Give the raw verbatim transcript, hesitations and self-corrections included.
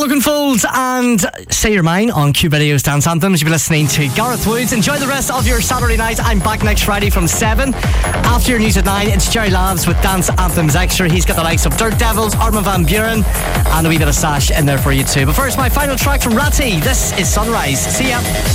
Loganfold and Say Your Mind on Cube Radio's Dance Anthems. You've been listening to Gareth Woods. Enjoy the rest of your Saturday night. I'm back next Friday from seven. After your news at nine, it's Jerry Labs with Dance Anthems Extra. He's got the likes of Dirt Devils, Armin van Buren, and a wee bit of Sash in there for you too. But first, my final track from Ratty. This is Sunrise. See ya.